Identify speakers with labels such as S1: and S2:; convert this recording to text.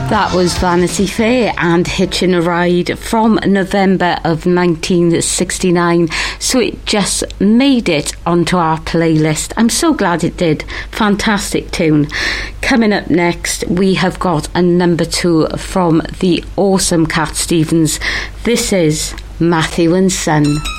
S1: That was Vanity Fair and Hitching a Ride from November of 1969. So it just made it onto our playlist. I'm so glad it did. Fantastic tune. Coming up next, we have got a number 2 from the awesome Cat Stevens. This is Matthew and Son.